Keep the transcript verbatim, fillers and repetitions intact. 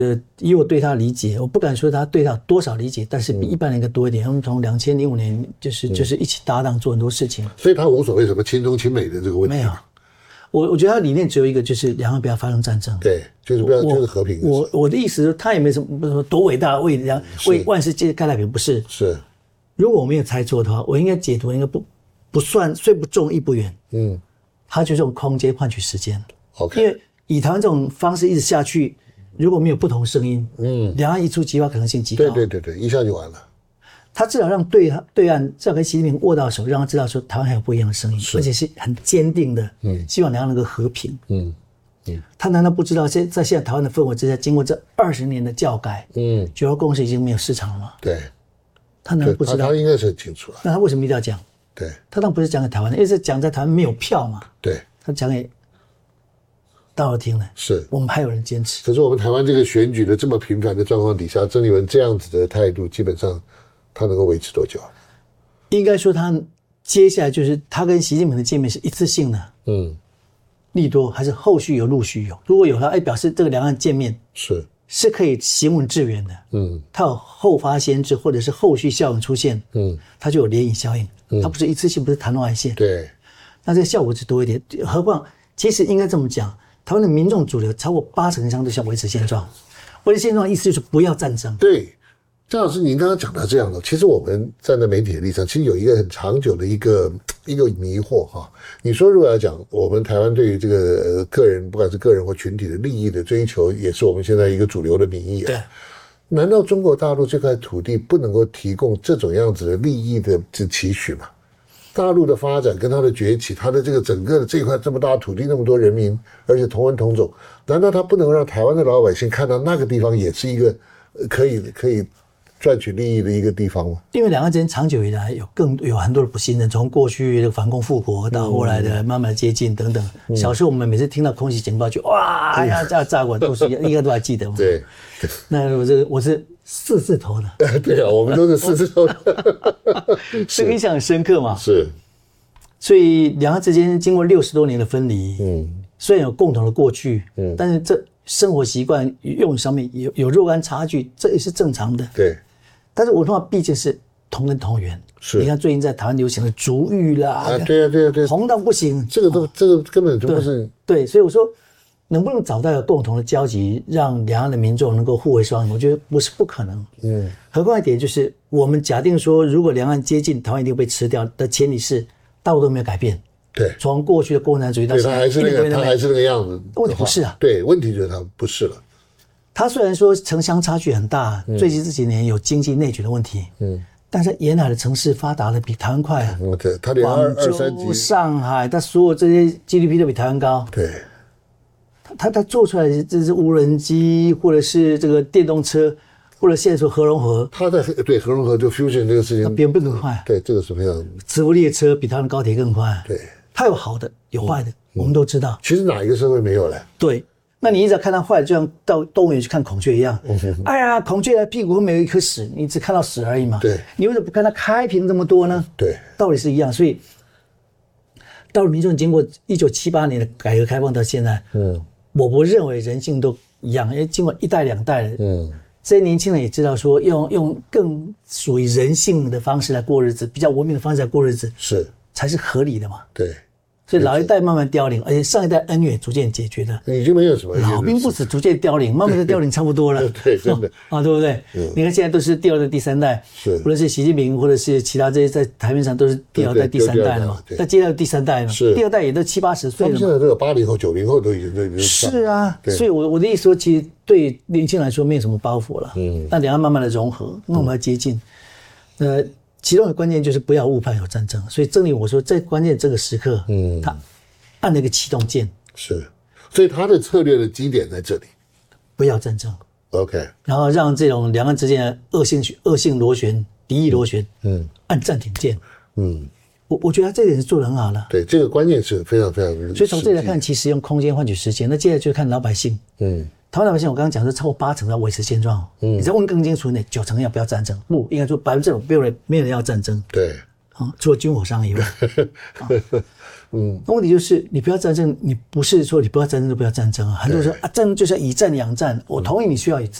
呃，以我对他理解，我不敢说他对他有多少理解，但是比一般人更多一点。他们从两千零五年就是就是一起搭档做很多事情， 所以他无所谓什么亲中亲美的这个问题。 没有，我我觉得他理念只有一个，就是两岸不要发生战争。 对，就是不要就是和平。 我我的意思是，他也没什么不是说多伟大，为两为万世界开太平，不是。 是， 如果我没有猜错的话，我应该解读应该不不算虽不重亦不远。嗯，他就是用空间换取时间。 OK， 因为以台湾这种方式一直下去。如果没有不同声音，嗯，两岸一触即发可能性极高。 对对对对，一下就完了。 他至少让对对岸至少跟习近平握到手，让他知道说台湾还有不一样的声音，而且是很坚定的，嗯，希望两岸能够和平。嗯嗯，他难道不知道在在现在台湾的氛围之下，经过这二十年的教改，嗯，九二共识已经没有市场了吗？ 对， 他难道不知道？ 他应该是很清楚了。 那他为什么一定要讲？ 对， 他当然不是讲给台湾的，因为是讲在台湾没有票嘛。 对， 他讲给大陆听了， 是我们还有人坚持。 可是我们台湾这个选举的这么频繁的状况底下，郑丽文这样子的态度，基本上他能够维持多久？ 应该说他接下来就是他跟习近平的见面是一次性的，嗯，利多还是后续有陆续有？如果有他，哎，表示这个两岸见面是是可以行稳致远的，嗯，他有后发先至或者是后续效应出现，嗯，他就有涟漪效应，嗯，他不是一次性，不是昙花一现， 对， 那这个效果就多一点。何况其实应该这么讲。台湾的民众主流超过八成以上都想维持现状，维持现状的意思就是不要战争。 对，郑老师，您刚刚讲到这样的，其实我们站在媒体的立场，其实有一个很长久的一个一个迷惑哈。你说如果要讲我们台湾对于这个个人，不管是个人或群体的利益的追求，也是我们现在一个主流的民意啊。 对。 难道中国大陆这块土地不能够提供这种样子的利益的这期许吗？大陆的发展跟它的崛起，它的这个整个的这块这么大的土地，那么多人民，而且同文同种，难道它不能让台湾的老百姓看到那个地方也是一个可以可以赚取利益的一个地方吗？因为两岸之间长久以来有更有很多的不信任，从过去的反共复国到后来的慢慢的接近等等。嗯、小时候我们每次听到空袭警报就哇，哎呀，炸炸过都是应该都还记得嘛。 对， 那我这我是四字头的。 对啊，我们都是四字头的， 这个印象很深刻嘛。 是， 所以两岸之间经过六十多年的分离，嗯，虽然有共同的过去，嗯，但是这生活习惯用语上面有有若干差距，这也是正常的。 对， 但是文化毕竟是同根同源。 是， 你看最近在台湾流行的族语啦， 啊，对啊，对啊，对啊， 红到不行， 这个都、哦、这个根本就不是对, 对，所以我说能不能找到一个共同的交集，让两岸的民众能够互为双赢，我觉得不是不可能。嗯，何况一点就是，我们假定说，如果两岸接近，台湾一定会被吃掉的前提是大陆都没有改变。 对， 从过去的共产主义到现在， 他还是那个，他还是那个样子。 问题不是啊， 对，问题就是他不是了。 他虽然说城乡差距很大，嗯、最近这几年有经济内卷的问题，嗯，但是沿海的城市发达的比台湾快啊。 嗯，对，他连二二三级， 上海，他所有这些 G D P 都比台湾高。 对， 他他做出来的这是无人机，或者是这个电动车，或者现在说核融合， 他在对核融合就 fusion 这个事情， 他比我们更快。 对，这个是非常。 磁浮列车比台湾高铁更快。 对。 它有好的，有坏的，嗯、我们都知道。 其实哪一个社会没有嘞？ 对，那你一直要看它坏的，就像到动物园去看孔雀一样。嗯、哎呀，孔雀的屁股后面有一颗屎，你只看到屎而已嘛。 对， 你为什么不看它开屏这么多呢？ 对， 道理是一样。所以，大陆民众经过一九七八年的改革开放到现在，嗯，我不认为人性都一样，因为经过一代两代了，嗯，这些年轻人也知道说用用更属于人性的方式来过日子，比较文明的方式来过日子， 是。 才是合理的嘛？ 对， 所以老一代慢慢凋零，而且上一代恩怨逐渐解决的， 已经没有什么老兵不死，逐渐凋零，慢慢的凋零差不多了。 对，真的、 哦、啊，对不对？嗯、你看现在都是第二代、第三代， 是， 无论是习近平或者是其他这些在台面上都是第二代、第三代了嘛。那接下来第三代了， 是第二代也都七八十岁了嘛。 他们现在都有八零后、九零后都已经都已经是啊，所以我我的意思说，其实对年轻人来说没有什么包袱了。嗯，那两岸慢慢的融合，那我们要接近，呃。其中的关键就是不要误判有战争，所以正如我说，在关键这个时刻，嗯，他按了一个启动键， 是，所以他的策略的基点在这里， 不要战争 ，OK， 然后让这种两岸之间的恶性恶性螺旋、敌意螺旋，嗯，按暂停键，嗯，我我觉得他这点是做得很好的， 对，这个关键是非常非常， 所以从这里来看，其实用空间换取时间，那接下来就看老百姓，嗯。台湾老百姓，我刚刚讲是超过八成要维持现状。嗯，你再问更清楚一点，九成要不要战争？不，应该说百分之九没有人没有人要战争。 对， 啊，除了军火商以外。啊、 嗯，那问题就是你不要战争，你不是说你不要战争就不要战争啊，很多人说啊，战争就是要以战养战，我同意你需要以